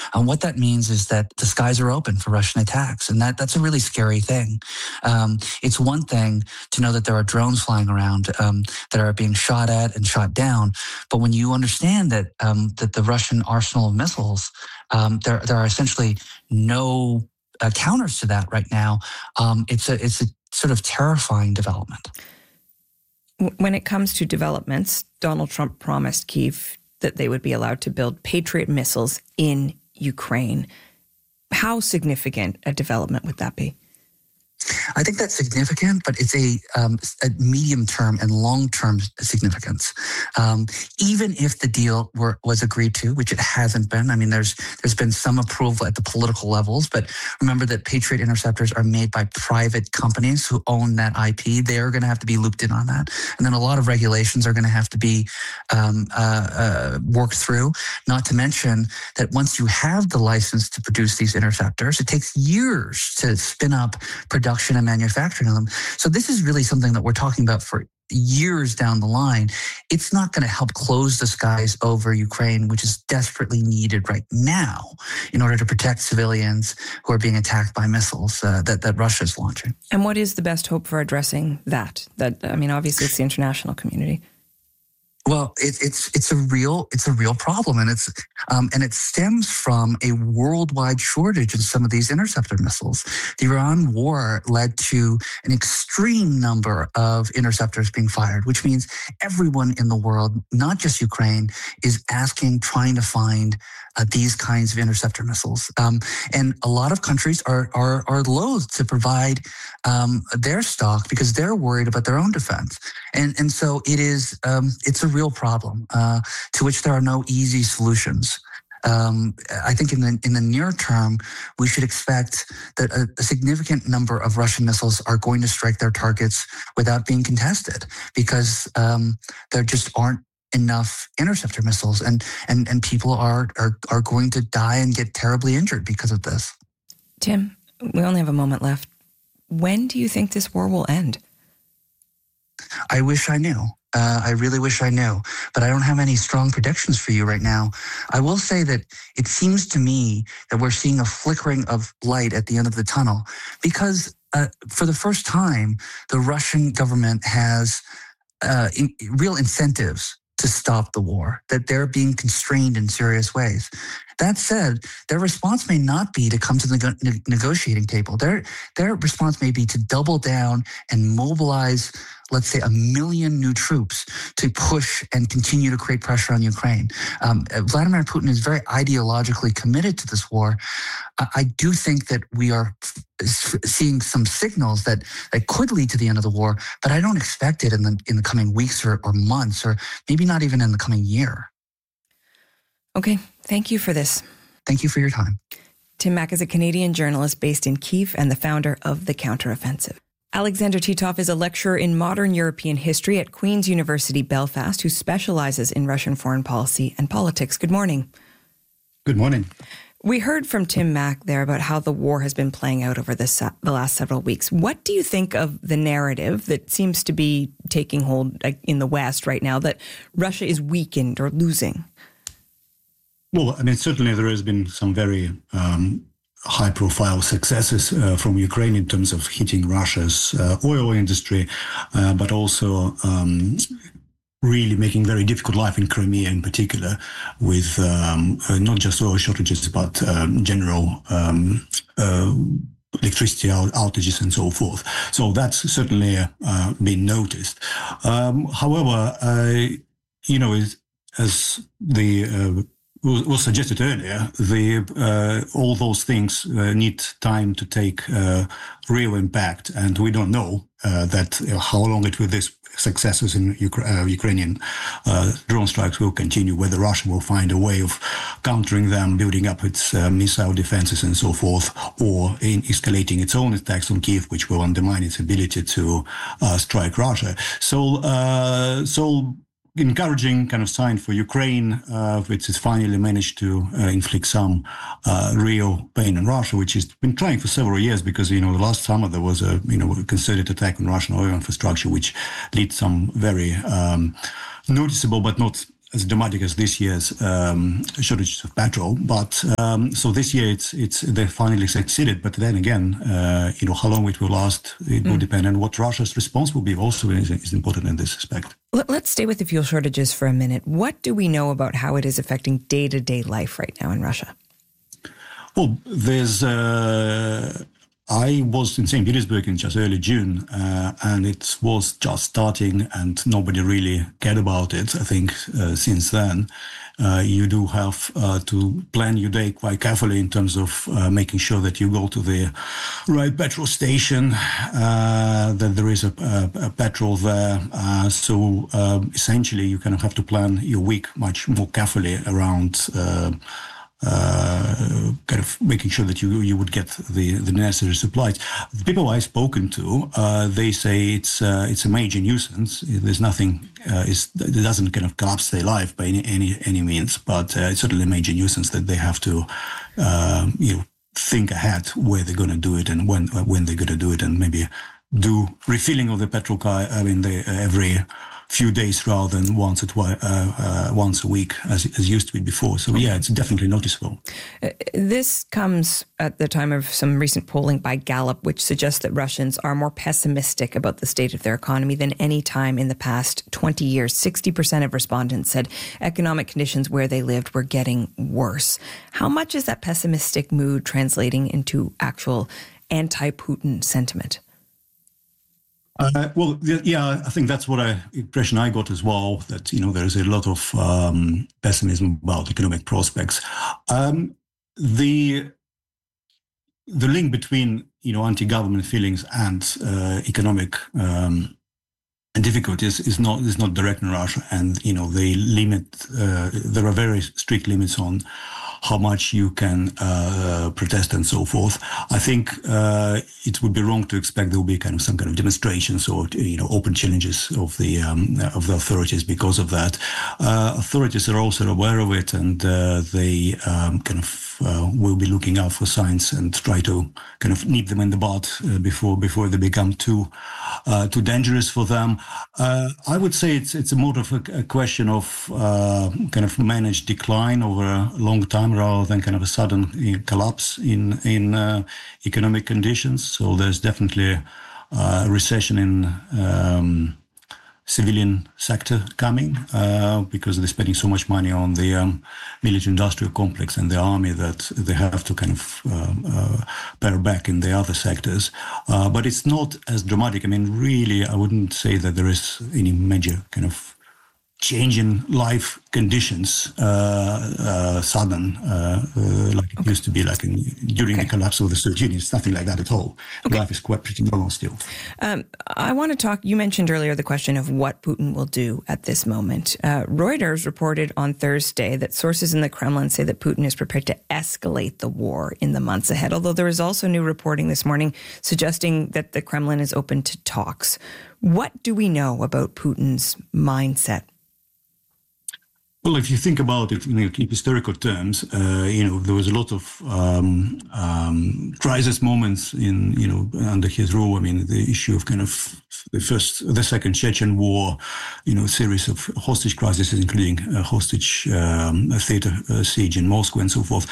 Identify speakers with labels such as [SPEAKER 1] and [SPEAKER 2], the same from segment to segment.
[SPEAKER 1] And what that means is that the skies are open for Russian attacks. And that's a really scary thing. It's one thing to know that there are drones flying around that are being shot at and shot down. But when you understand that that the Russian arsenal of missiles, there are essentially no counters to that right now, it's a sort of terrifying development.
[SPEAKER 2] When it comes to developments, Donald Trump promised Kyiv that they would be allowed to build Patriot missiles in Ukraine. How significant a development would that be?
[SPEAKER 1] I think that's significant, but it's a medium-term and long-term significance. Even if the deal was agreed to, which it hasn't been. I mean, there's been some approval at the political levels, but remember that Patriot interceptors are made by private companies who own that IP. They're going to have to be looped in on that, and then a lot of regulations are going to have to be worked through. Not to mention that once you have the license to produce these interceptors, it takes years to spin up production and manufacturing of them. So this is really something that we're talking about for years down the line. It's not going to help close the skies over Ukraine, which is desperately needed right now in order to protect civilians who are being attacked by missiles that Russia is launching.
[SPEAKER 2] And what is the best hope for addressing that? I mean, obviously it's the international community.
[SPEAKER 1] Well, it's a real problem, and it stems from a worldwide shortage in some of these interceptor missiles. The Iran war led to an extreme number of interceptors being fired, which means everyone in the world, not just Ukraine, is trying to find these kinds of interceptor missiles. And a lot of countries are loath to provide their stock because they're worried about their own defense. And so it's a real problem to which there are no easy solutions. I think in the near term, we should expect that a significant number of Russian missiles are going to strike their targets without being contested because there just aren't enough interceptor missiles, and people are going to die and get terribly injured because of this.
[SPEAKER 2] Tim, we only have a moment left. When do you think this war will end?
[SPEAKER 1] I wish I knew. I really wish I knew, but I don't have any strong predictions for you right now. I will say that it seems to me that we're seeing a flickering of light at the end of the tunnel because for the first time, the Russian government has real incentives to stop the war, that they're being constrained in serious ways. That said, their response may not be to come to the negotiating table. Their response may be to double down and mobilize, let's say, 1 million new troops to push and continue to create pressure on Ukraine. Vladimir Putin is very ideologically committed to this war. I do think that we are seeing some signals that could lead to the end of the war, but I don't expect it in the coming weeks or months, or maybe not even in the coming year.
[SPEAKER 2] Okay, thank you for this.
[SPEAKER 1] Thank you for your time.
[SPEAKER 2] Tim Mak is a Canadian journalist based in Kyiv and the founder of The Counteroffensive. Alexander Titov is a lecturer in modern European history at Queen's University Belfast who specializes in Russian foreign policy and politics. Good morning.
[SPEAKER 3] Good morning.
[SPEAKER 2] We heard from Tim Mak there about how the war has been playing out over the last several weeks. What do you think of the narrative that seems to be taking hold in the West right now that Russia is weakened or losing?
[SPEAKER 3] Well, I mean, certainly there has been some very high-profile successes from Ukraine in terms of hitting Russia's oil industry, but also really making very difficult life in Crimea in particular, with not just oil shortages, but general electricity outages and so forth. So that's certainly been noticed. However, as the was suggested earlier, all those things need time to take real impact, and we don't know how long these successes in Ukrainian drone strikes will continue, whether Russia will find a way of countering them, building up its missile defenses and so forth, or in escalating its own attacks on Kyiv, which will undermine its ability to strike Russia. So encouraging kind of sign for Ukraine, which has finally managed to inflict some real pain in Russia, which has been trying for several years, because, last summer there was a, concerted attack on Russian oil infrastructure, which led some very noticeable but not as dramatic as this year's shortage of petrol. But so this year they finally succeeded. But then again, how long it will last, it will depend on what Russia's response will be. Also, is important in this respect.
[SPEAKER 2] Let's stay with the fuel shortages for a minute. What do we know about how it is affecting day-to-day life right now in Russia?
[SPEAKER 3] Well, I was in St. Petersburg in just early June, and it was just starting, and nobody really cared about it. I think since then, you do have to plan your day quite carefully in terms of making sure that you go to the right petrol station, that there is a petrol there. So essentially, you kind of have to plan your week much more carefully around kind of making sure that you would get the necessary supplies. The people I've spoken to, they say it's a major nuisance. There's nothing, it doesn't kind of collapse their life by any means, but it's certainly a major nuisance that they have to think ahead where they're going to do it and when they're going to do it, and maybe do refilling of the petrol car. I mean, every few days rather than once a week as used to be before. So yeah, it's definitely noticeable.
[SPEAKER 2] This comes at the time of some recent polling by Gallup, which suggests that Russians are more pessimistic about the state of their economy than any time in the past 20 years. 60% of respondents said economic conditions where they lived were getting worse. How much is that pessimistic mood translating into actual anti-Putin sentiment?
[SPEAKER 3] I think that's what impression I got as well, that, there is a lot of pessimism about economic prospects. The link between, anti-government feelings and economic difficulties is not direct in Russia. And, they limit, there are very strict limits on how much you can protest and so forth. I think it would be wrong to expect there will be some kind of demonstrations or open challenges of the authorities because of that. Authorities are also aware of it, and they will be looking out for signs and try to kind of nip them in the bud before they become too dangerous for them. I would say it's a more of a question of kind of managed decline over a long time rather than kind of a sudden collapse in economic conditions. So there's definitely a recession in civilian sector coming because they're spending so much money on the military-industrial complex and the army that they have to kind of pare back in the other sectors. But it's not as dramatic. I mean, really, I wouldn't say that there is any major kind of change in life conditions, sudden, like it used to be, like during the collapse of the Soviet Union. It's nothing like that at all. Life is quite pretty normal still.
[SPEAKER 2] I want to talk, you mentioned earlier the question of what Putin will do at this moment. Reuters reported on Thursday that sources in the Kremlin say that Putin is prepared to escalate the war in the months ahead, although there is also new reporting this morning suggesting that the Kremlin is open to talks. What do we know about Putin's mindset?
[SPEAKER 3] Well, if you think about it in historical terms, there was a lot of crisis moments under his rule. I mean, the issue of kind of the second Chechen war, series of hostage crises, including a hostage theater siege in Moscow and so forth.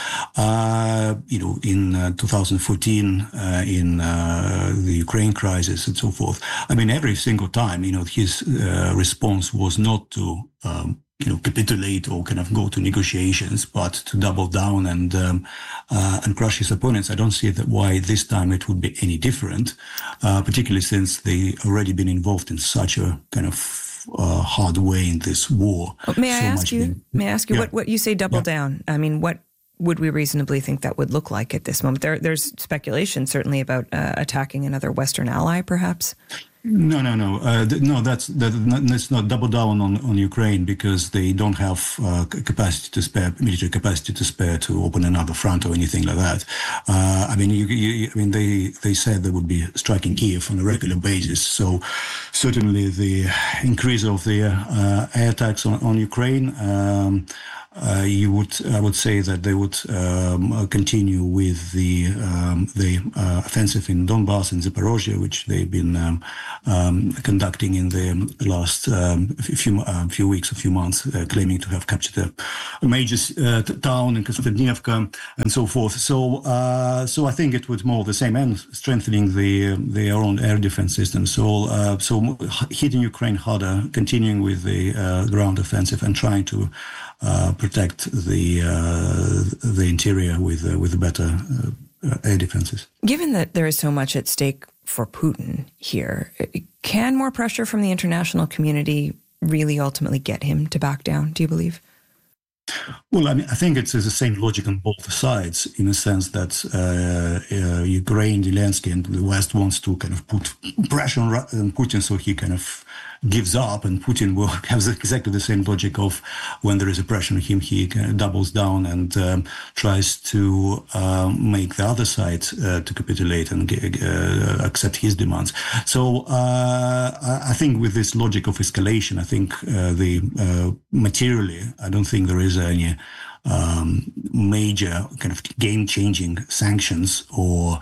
[SPEAKER 3] In 2014, in the Ukraine crisis and so forth. I mean, every single time, his response was not to capitulate or kind of go to negotiations, but to double down and crush his opponents. I don't see that why this time it would be any different, particularly since they already been involved in such a kind of hard way in this war.
[SPEAKER 2] May I ask you? Yeah. What you say? Double down. I mean, what would we reasonably think that would look like at this moment? There's speculation certainly about attacking another Western ally, perhaps.
[SPEAKER 3] No. That's not double down on Ukraine, because they don't have military capacity to spare to open another front or anything like that. They said they would be striking Kiev on a regular basis. So certainly the increase of the air attacks on Ukraine I would say that they would continue with the offensive in Donbass and Zaporozhye, which they've been conducting in the last few weeks, a few months, claiming to have captured a major town in Konstantinivka and so forth. So I think it would more the same end, strengthening their own air defense system. So hitting Ukraine harder, continuing with the ground offensive, and trying to protect the interior with better air defenses.
[SPEAKER 2] Given that there is so much at stake for Putin here, can more pressure from the international community really ultimately get him to back down, do you believe?
[SPEAKER 3] Well, I mean, I think it's the same logic on both sides, in a sense that Ukraine, Zelensky, and the West wants to kind of put pressure on Putin, so he kind of gives up, and Putin will have exactly the same logic of when there is a pressure on him, he kind of doubles down and tries to make the other side to capitulate and accept his demands. So I think with this logic of escalation, I think materially, I don't think there is any major kind of game-changing sanctions or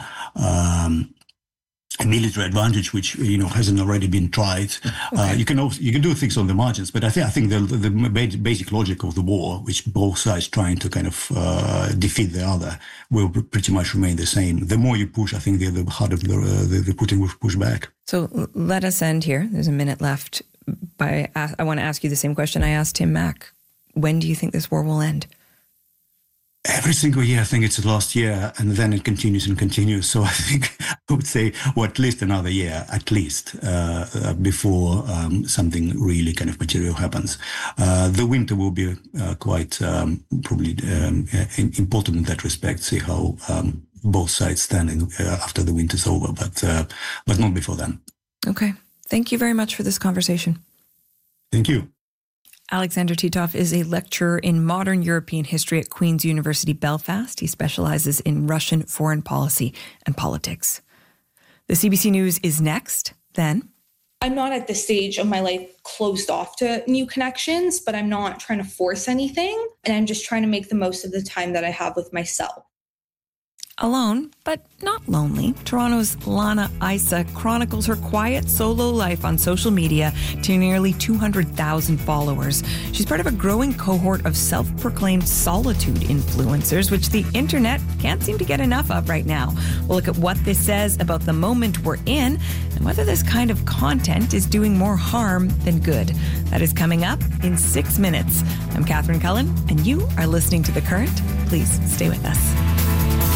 [SPEAKER 3] a military advantage, which hasn't already been tried. Okay. You can do things on the margins, but I think the basic logic of the war, which both sides trying to kind of defeat the other, will pretty much remain the same. The more you push, I think the harder the Putin will push back.
[SPEAKER 2] So let us end here. There's a minute left. I want to ask you the same question I asked Tim Mak. When do you think this war will end?
[SPEAKER 3] Every single year, I think it's the last year, and then it continues and continues. So I think I would say, at least another year, before something really kind of material happens. The winter will be quite probably important in that respect. See how both sides stand after the winter's over, but not before then.
[SPEAKER 2] Okay. Thank you very much for this conversation.
[SPEAKER 3] Thank you.
[SPEAKER 2] Alexander Titov is a lecturer in modern European history at Queen's University Belfast. He specializes in Russian foreign policy and politics. The CBC News is next, then.
[SPEAKER 4] I'm not at the stage of my life closed off to new connections, but I'm not trying to force anything. And I'm just trying to make the most of the time that I have with myself.
[SPEAKER 2] Alone, but not lonely, Toronto's Lana Isa chronicles her quiet solo life on social media to nearly 200,000 followers. She's part of a growing cohort of self-proclaimed solitude influencers, which the internet can't seem to get enough of right now. We'll look at what this says about the moment we're in and whether this kind of content is doing more harm than good. That is coming up in 6 minutes. I'm Catherine Cullen, and you are listening to The Current. Please stay with us.